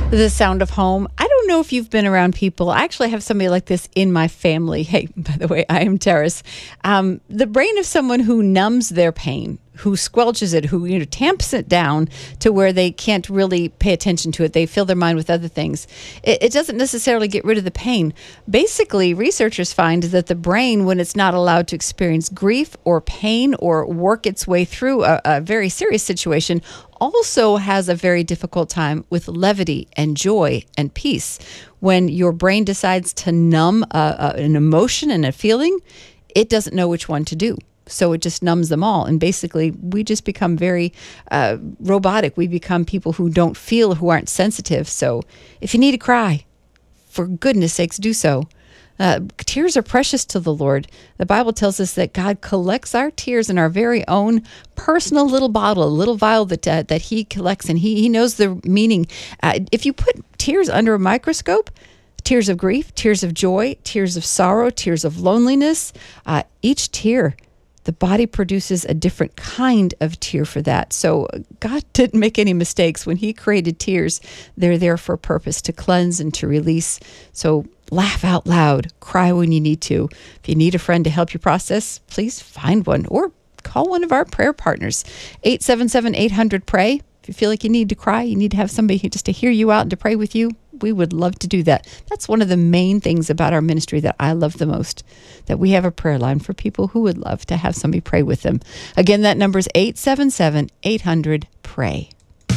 The sound of home. I don't know if you've been around people. I actually have somebody like this in my family. Hey, by the way, I am Terrace. The brain of someone who numbs their pain, who squelches it, who tamps it down to where they can't really pay attention to it. They fill their mind with other things. It doesn't necessarily get rid of the pain. Basically, researchers find that the brain, when it's not allowed to experience grief or pain or work its way through a very serious situation, also has a very difficult time with levity and joy and peace. When your brain decides to numb an emotion and a feeling, it doesn't know which one to do. So it just numbs them all. And basically, we just become very robotic. We become people who don't feel, who aren't sensitive. So if you need to cry, for goodness sakes, do so. Tears are precious to the Lord. The Bible tells us that God collects our tears in our very own personal little bottle, a little vial that He collects, and He knows the meaning. If you put tears under a microscope, tears of grief, tears of joy, tears of sorrow, tears of loneliness, each tear, the body produces a different kind of tear for that. So God didn't make any mistakes. When He created tears, they're there for a purpose, to cleanse and to release. So laugh out loud, cry when you need to. If you need a friend to help you process, please find one or call one of our prayer partners. 877-800-PRAY. If you feel like you need to cry, you need to have somebody just to hear you out and to pray with you, we would love to do that. That's one of the main things about our ministry that I love the most, that we have a prayer line for people who would love to have somebody pray with them. Again, that number is 877-800-PRAY.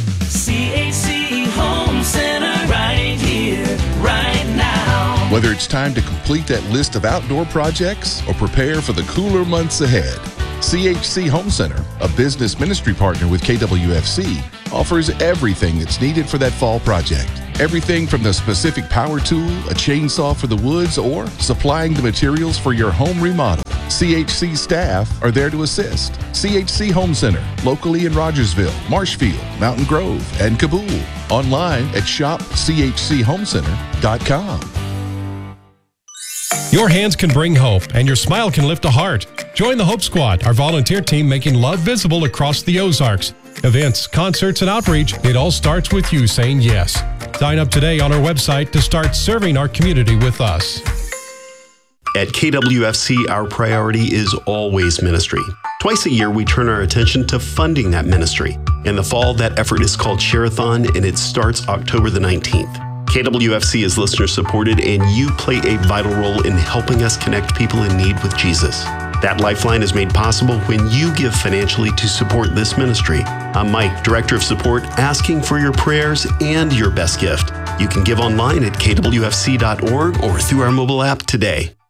CHC Home Center, right here, right now. Whether it's time to complete that list of outdoor projects or prepare for the cooler months ahead, CHC Home Center, a business ministry partner with KWFC, offers everything that's needed for that fall project. Everything from the specific power tool, a chainsaw for the woods, or supplying the materials for your home remodel. CHC staff are there to assist. CHC Home Center, locally in Rogersville, Marshfield, Mountain Grove, and Kabul. Online at shopchchomecenter.com. Your hands can bring hope, and your smile can lift a heart. Join the Hope Squad, our volunteer team making love visible across the Ozarks. Events, concerts, and outreach, it all starts with you saying yes. Sign up today on our website to start serving our community with us. At KWFC, our priority is always ministry. Twice a year, we turn our attention to funding that ministry. In the fall, that effort is called Share-a-thon, and it starts October the 19th. KWFC is listener supported, and you play a vital role in helping us connect people in need with Jesus. That lifeline is made possible when you give financially to support this ministry. I'm Mike, Director of Support, asking for your prayers and your best gift. You can give online at kwfc.org or through our mobile app today.